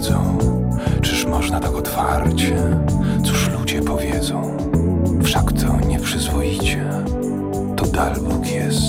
siedzą. Czyż można tak otwarcie? Cóż ludzie powiedzą? Wszak to nieprzyzwoicie. To Dalbóg jest